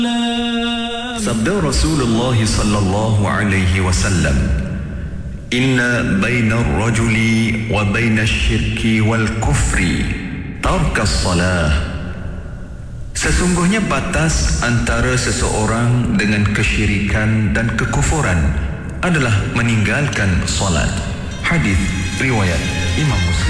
Sabda Rasulullah sallallahu alaihi wasallam, "Inna bainar rajuli wa bainash syirki wal kufri tarkas salah." Sesungguhnya batas antara seseorang dengan kesyirikan dan kekufuran adalah meninggalkan salat. Hadis riwayat Imam Muslim.